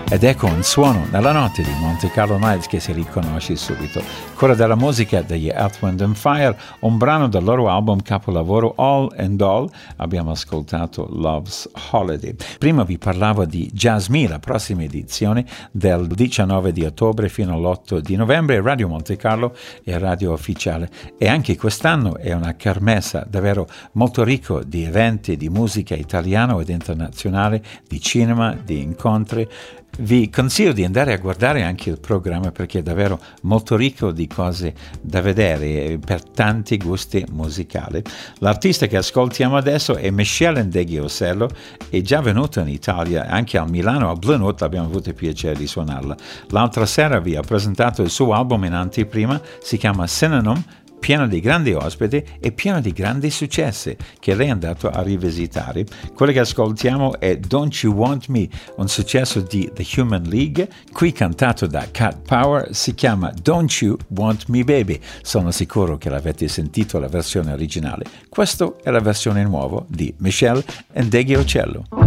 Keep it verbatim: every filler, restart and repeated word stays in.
Ed ecco un suono nella notte di Monte Carlo Nights che si riconosce subito. Cura della musica degli Earth, Wind and Fire, un brano del loro album capolavoro All and All, abbiamo ascoltato Love's Holiday. Prima vi parlavo di Jazz Me, la prossima edizione del diciannove di ottobre fino all'otto di novembre, Radio Monte Carlo è radio ufficiale. E anche quest'anno è una kermesse davvero molto ricco di eventi di musica italiana ed internazionale, di cinema, di incontri. Vi consiglio di andare a guardare anche il programma perché è davvero molto ricco di cose da vedere per tanti gusti musicali. L'artista che ascoltiamo adesso è Michelle Ndegeocello, è già venuta in Italia, anche a Milano, a Blue Note abbiamo avuto il piacere di suonarla. L'altra sera vi ho presentato il suo album in anteprima, si chiama Synonym, pieno di grandi ospiti e pieno di grandi successi che lei è andato a rivisitare. Quello che ascoltiamo è Don't You Want Me, un successo di The Human League, qui cantato da Cat Power, si chiama Don't You Want Me Baby. Sono sicuro che l'avete sentito la versione originale. Questa è la versione nuova di Michelle Ndegeocello.